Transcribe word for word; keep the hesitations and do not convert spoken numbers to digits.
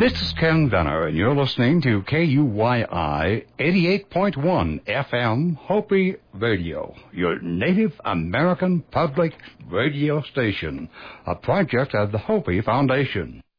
This is Ken Venner, and you're listening to K U Y I eighty-eight point one F M Hopi Radio, your Native American public radio station, a project of the Hopi Foundation.